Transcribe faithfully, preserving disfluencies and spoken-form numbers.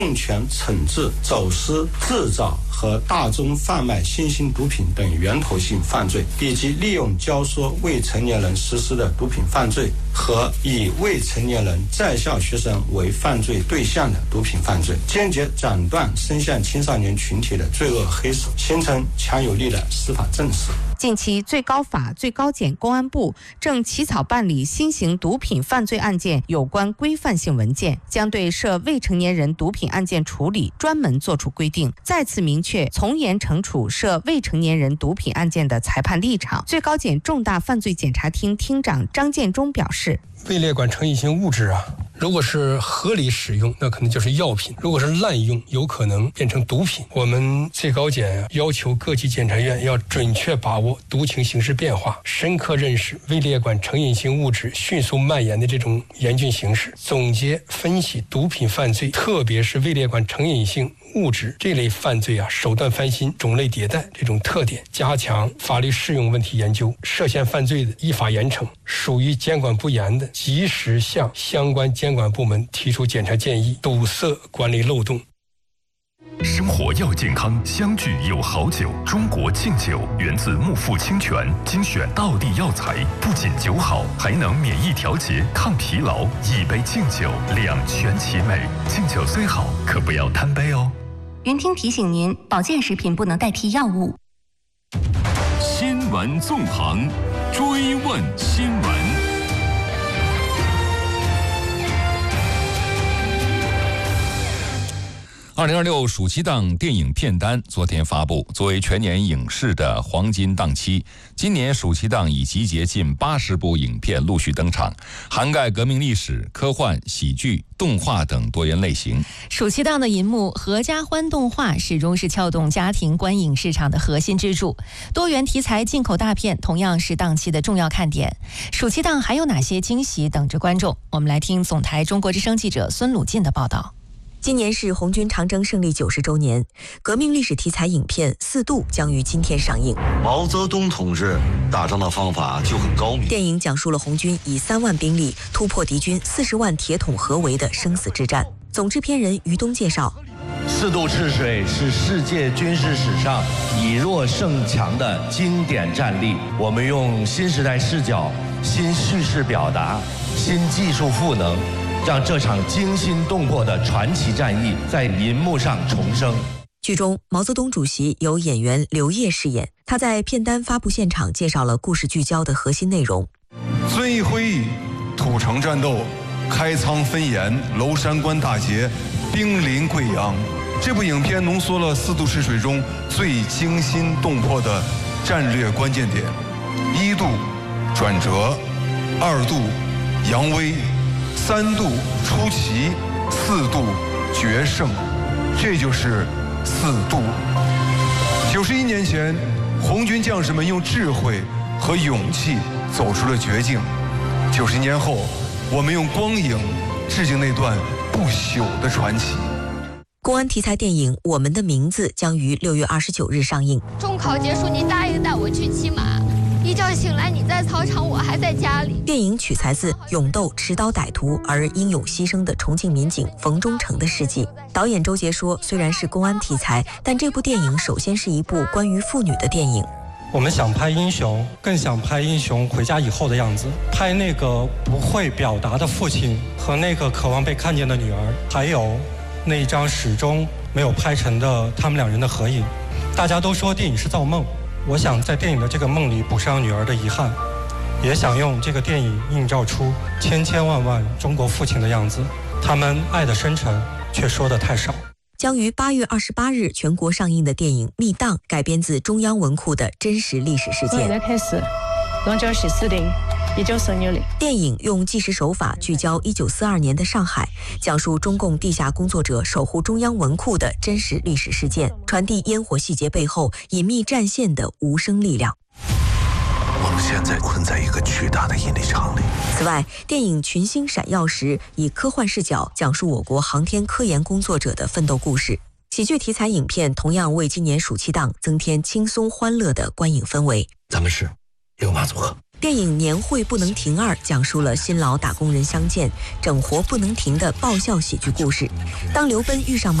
重拳惩治走私、制造和大宗贩卖新型毒品等源头性犯罪，以及利用教唆未成年人实施的毒品犯罪和以未成年人在校学生为犯罪对象的毒品犯罪，坚决斩断深陷青少年群体的罪恶黑手，形成强有力的司法正势。 近期，最高法、最高检、公安部正起草办理新型毒品犯罪案件有关规范性文件，将对涉未成年人毒品案件处理专门作出规定，再次明确从严惩处涉未成年人毒品案件的裁判立场。最高检重大犯罪检察厅厅长张建忠表示， 未列管成瘾性物质啊，如果是合理使用，那可能就是药品；如果是滥用，有可能变成毒品。我们最高检、啊、要求各级检察院要准确把握毒情形势变化，深刻认识未列管成瘾性物质迅速蔓延的这种严峻形势，总结分析毒品犯罪，特别是未列管成瘾性物质这类犯罪啊，手段翻新、种类迭代这种特点，加强法律适用问题研究，涉嫌犯罪的依法严惩，属于监管不严的，及时向相关监管部门提出检查建议，堵塞管理漏洞。 生活要健康，相聚有好酒。中国敬酒源自木富清泉，精选道地药材，不仅酒好，还能免疫调节、抗疲劳。一杯敬酒，两全其美。敬酒虽好，可不要贪杯哦。 云听提醒您，保健食品不能代替药物。 新闻纵横，追问新闻。 二零二六暑期档电影片单昨天发布，作为全年影视的黄金档期，今年暑期档已集结近八十部影片陆续登场，涵盖革命历史、科幻、喜剧、动画等多元类型。 暑期档的银幕合家欢动画始终是撬动家庭观影市场的核心支柱，多元题材进口大片同样是档期的重要看点。暑期档还有哪些惊喜等着观众？我们来听总台中国之声记者孙鲁进的报道。 今年是红军长征胜利九十周年，革命历史题材影片《四渡》将于今天上映。 毛泽东同志打仗的方法就很高明。 电影讲述了红军以三万兵力突破敌军四十万铁桶合围的生死之战。总制片人于东介绍， 四渡赤水是世界军事史上以弱胜强的经典战例。我们用新时代视角、新叙事表达、新技术赋能，让这场惊心动魄的传奇战役在银幕上重生。 剧中，毛泽东主席由演员刘烨饰演，他在片单发布现场介绍了故事聚焦的核心内容。 遵义会议、土城战斗、开仓分盐、娄山关大捷、兵临贵阳。这部影片浓缩了四渡赤水中最惊心动魄的战略关键点：一渡转折，二渡扬威，三渡出奇，四渡决胜，这就是四渡。九十一年前，红军将士们用智慧和勇气走出了绝境。九十年后，我们用光影致敬那段不朽的传奇。 公安题材电影《我们的名字》将于六月二十九日上映。 中考结束，你答应带我去骑马。一觉醒来，你在操场，我还在家里。 电影取材自勇斗持刀歹徒而英勇牺牲的重庆民警冯忠诚的事迹。导演周杰说，虽然是公安题材，但这部电影首先是一部关于妇女的电影。 我们想拍英雄，更想拍英雄回家以后的样子，拍那个不会表达的父亲和那个渴望被看见的女儿，还有那一张始终没有拍成的他们两人的合影。大家都说电影是造梦，我想在电影的这个梦里补上女儿的遗憾，也想用这个电影映照出千千万万中国父亲的样子，他们爱的深沉，却说的太少。 将于八月二十八日全国上映的电影《密档》改编自中央文库的真实历史事件。 现在开始，龙角是死定一九四六年。 电影用纪实手法聚焦一九四二年的上海，讲述中共地下工作者守护中央文库的真实历史事件，传递烟火细节背后隐秘战线的无声力量。 我们现在困在一个巨大的引力场里。 此外，电影《群星闪耀时》以科幻视角讲述我国航天科研工作者的奋斗故事。喜剧题材影片同样为今年暑期档增添轻松欢乐的观影氛围。 咱们是六马组合。 电影《年会不能停二》讲述了辛劳打工人相见、整活不能停的爆笑喜剧故事。当刘奔遇上